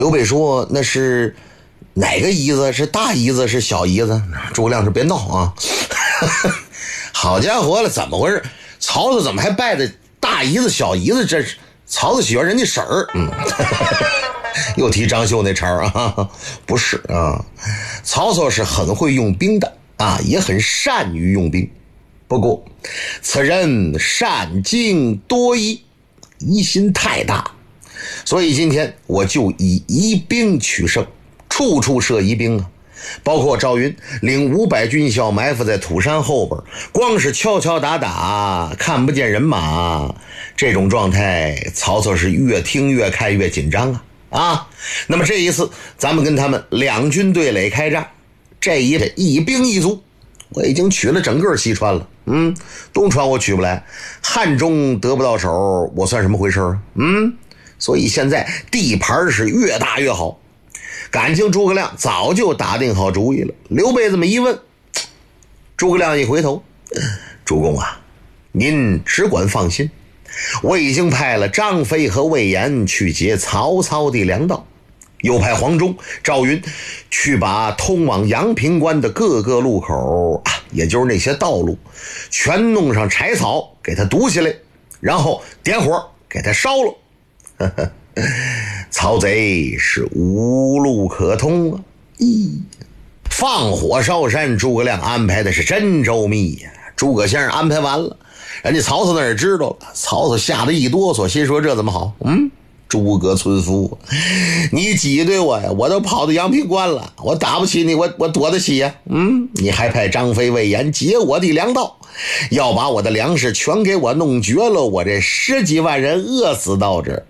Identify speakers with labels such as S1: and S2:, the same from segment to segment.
S1: 刘备说那是哪个姨子？是大姨子是小姨子？诸葛亮说别闹啊。好家伙了，怎么回事？曹操怎么还拜的大姨子小姨子？这是曹操喜欢人家婶儿。又提张绣那茬啊，不是啊，曹操是很会用兵的啊，也很善于用兵。不过此人善经多疑，疑心太大，所以今天我就以疑兵取胜，处处设疑兵啊。包括赵云领500军校埋伏在土山后边，光是敲敲打打看不见人马，这种状态曹操是越听越看越紧张啊。那么这一次咱们跟他们2军对垒开战，这一兵一卒，我已经取了整个西川了。东川我取不来，汉中得不到手，我算什么回事？所以现在地盘是越大越好。感情诸葛亮早就打定好主意了。刘备这么一问，诸葛亮一回头，主公啊，您只管放心，我已经派了张飞和魏延去劫曹操的粮道，又派黄忠、赵云去把通往阳平关的各个路口也就是那些道路全弄上柴草给他堵起来，然后点火给他烧了。曹贼是无路可通啊！放火烧山，诸葛亮安排的是真周密呀。诸葛先生安排完了，人家曹操那也知道了，曹操吓得一哆嗦，心说这怎么好？诸葛村夫，你挤兑我呀，我都跑到阳平关了，我打不起你，我躲得起呀？你还派张飞、魏延劫我的粮道，要把我的粮食全给我弄绝了，我这10几万人饿死到这儿。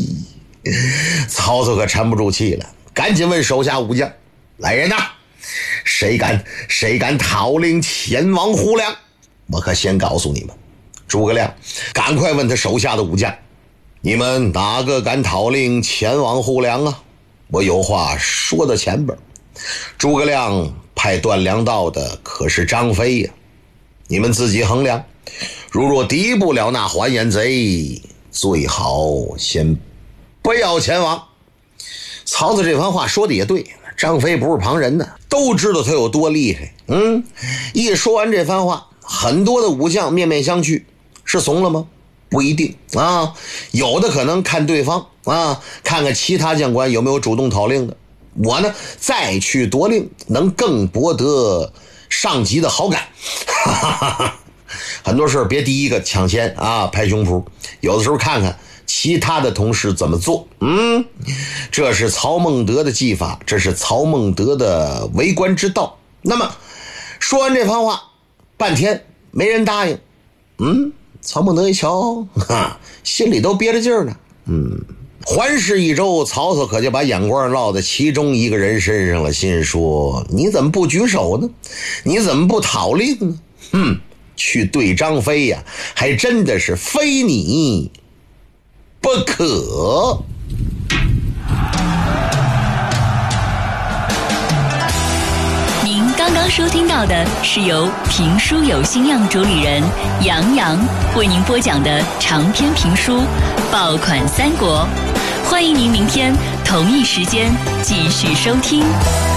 S1: 曹操可沉不住气了，赶紧问手下武将：来人呐，谁敢讨令前往胡梁？我可先告诉你们。诸葛亮赶快问他手下的武将：你们哪个敢讨令前往胡梁啊？我有话说到前边。诸葛亮派断粮道的可是张飞呀，你们自己衡量，如若敌不了那还眼贼，最好先不要前往。曹操这番话说的也对，张飞不是旁人呢，都知道他有多厉害。一说完这番话，很多的武将面面相觑，是怂了吗？不一定啊，有的可能看对方看看其他将官有没有主动讨令的，我呢再去夺令，能更博得上级的好感。很多事别第一个抢先拍胸脯，有的时候看看其他的同事怎么做。这是曹孟德的技法，这是曹孟德的为官之道。那么说完这番话，半天没人答应。曹孟德一瞧，心里都憋着劲儿呢。环视一周，曹操可就把眼光落在其中一个人身上了，心说你怎么不举手呢？你怎么不讨令呢？去对张飞呀，还真的是非你不可。
S2: 您刚刚收听到的是由评书有心样主理人杨洋为您播讲的长篇评书《爆款三国》，欢迎您明天同一时间继续收听。